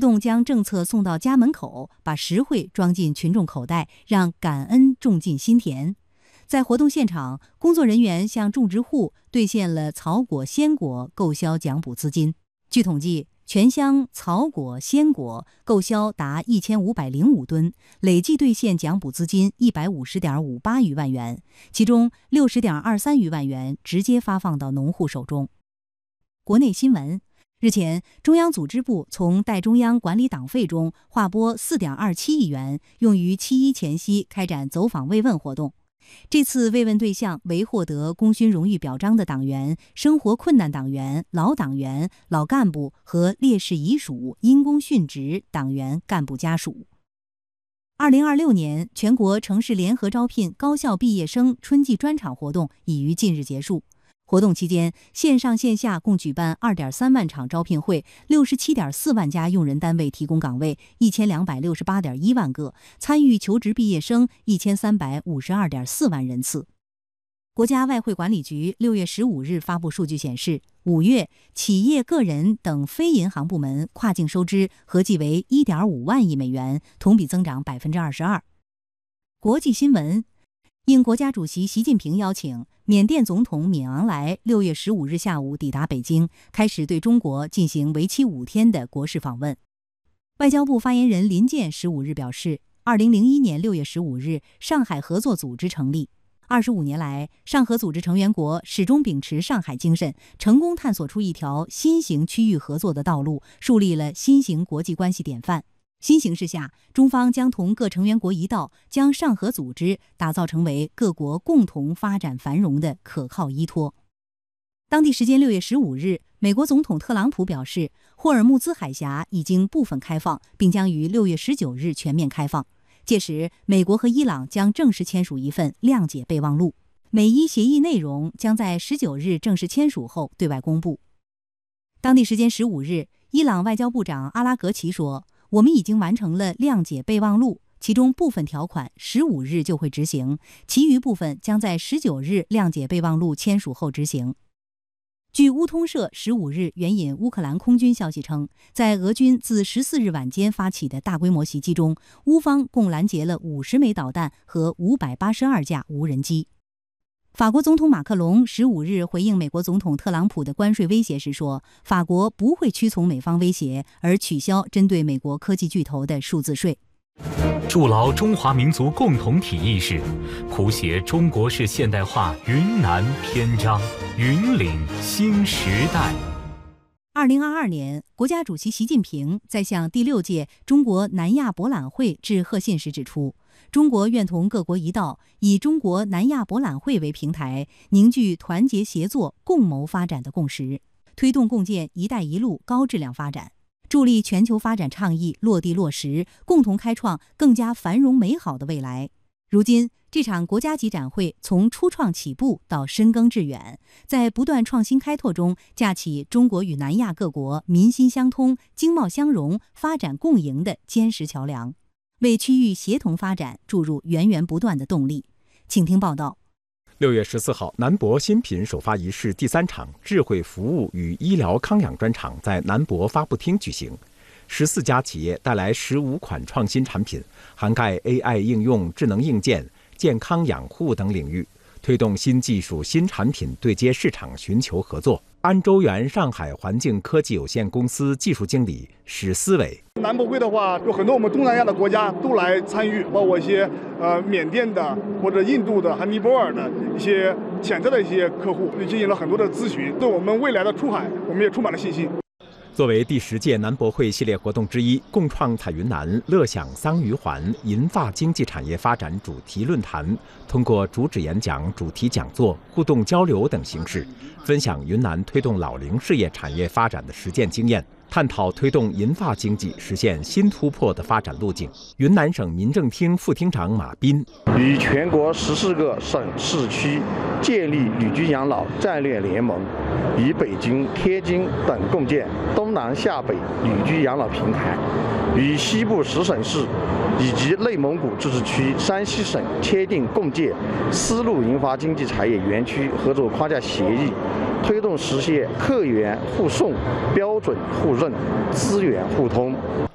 动将政策送到家门口，把实惠装进群众口袋，让感恩种进心田。在活动现场，工作人员向种植户兑现了草果、鲜果购销奖补资金。据统计，全乡草果、鲜果购销达1505吨，累计兑现奖补资金150.58余万元，其中60.23余万元直接发放到农户手中。国内新闻。日前，中央组织部从代中央管理党费中划拨4.27亿元，用于7·1前夕开展走访慰问活动。这次慰问对象为获得功勋荣誉表彰的党员、生活困难党员、老党员、老干部和烈士遗属、因公殉职党员干部家属。2026年全国城市联合招聘高校毕业生春季专场活动已于近日结束。活动期间，线上线下共举办2.3万场招聘会，67.4万家用人单位提供岗位，1268.1万个，参与求职毕业生1352.4万人次。国家外汇管理局6月15日发布数据显示，5月企业、个人等非银行部门跨境收支合计为1.5万亿美元，同比增长22%。国际新闻。应国家主席习近平邀请，缅甸总统敏昂莱6月15日下午抵达北京，开始对中国进行为期5天的国事访问。外交部发言人林健15日表示，2001年6月15日，上海合作组织成立。25年来，上合组织成员国始终秉持上海精神，成功探索出一条新型区域合作的道路，树立了新型国际关系典范。新形势下，中方将同各成员国一道，将上合组织打造成为各国共同发展繁荣的可靠依托。当地时间6月15日，美国总统特朗普表示，霍尔木兹海峡已经部分开放，并将于6月19日全面开放。届时，美国和伊朗将正式签署一份谅解备忘录，美伊协议内容将在19日正式签署后对外公布。当地时间15日，伊朗外交部长阿拉格齐说，我们已经完成了谅解备忘录，其中部分条款15日就会执行，其余部分将在19日谅解备忘录签署后执行。据乌通社15日援引乌克兰空军消息称，在俄军自14日晚间发起的大规模袭击中，乌方共拦截了50枚导弹和582架无人机。法国总统马克龙15日回应美国总统特朗普的关税威胁时说，法国不会屈从美方威胁而取消针对美国科技巨头的数字税。 筑牢中华民族共同体意识，谱写中国式现代化云南篇章，云岭新时代。 2022年，国家主席习近平在向第6届中国南亚博览会致贺信时指出，中国愿同各国一道，以中国南亚博览会为平台，凝聚团结协作、共谋发展的共识，推动共建“一带一路”高质量发展，助力全球发展倡议落地落实，共同开创更加繁荣美好的未来。如今，这场国家级展会从初创起步到深耕致远，在不断创新开拓中架起中国与南亚各国民心相通、经贸相融、发展共赢的坚实桥梁，为区域协同发展注入源源不断的动力。请听报道。 6月14号，南博新品首发仪式第3场智慧服务与医疗康养专场在南博发布厅举行。14家企业带来15款创新产品，涵盖 AI 应用、智能硬件、健康养护等领域，推动新技术、新产品对接市场，寻求合作。安州源上海环境科技有限公司技术经理史思伟： 南博会的话，有很多我们东南亚的国家都来参与，包括一些缅甸的或者印度的、和尼泊尔的一些潜在的一些客户，进行了很多的咨询，对我们未来的出海，我们也充满了信心。 作为第10届南博会系列活动之一，共创彩云南乐享桑榆环银发经济产业发展主题论坛，通过主旨演讲、主题讲座、互动交流等形式，分享云南推动老龄事业产业发展的实践经验，探讨推动银发经济实现新突破的发展路径。云南省民政厅副厅长马斌： 与全国14个省市区建立旅居养老战略联盟，与北京、天津等共建东南下北旅居养老平台，与西部10省市以及内蒙古自治区、山西省签订共建丝路银发经济产业园区合作框架协议，推动实现客源互送、标准互认、资源互通。